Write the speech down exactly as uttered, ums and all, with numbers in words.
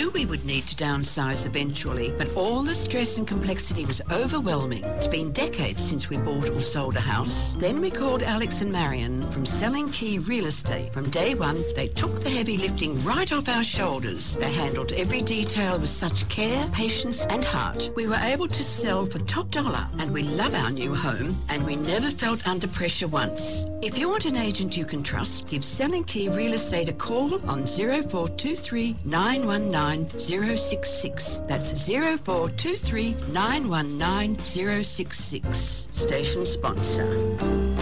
knew we would need to downsize eventually, but all the stress and complexity was overwhelming. It's been decades since we bought or sold a house. Then we called Alex and Marion from Selling Key Real Estate. From day one, they took the heavy lifting right off our shoulders. They handled every detail with such care, patience and heart. We were able to sell for top dollar, and we love our new home, and we never felt under pressure once. If you want an agent you can trust, give Selling Key Real Estate a call on zero four two three, nine one nine, zero six six. That's zero four two three, nine one nine, zero six six. Station sponsor.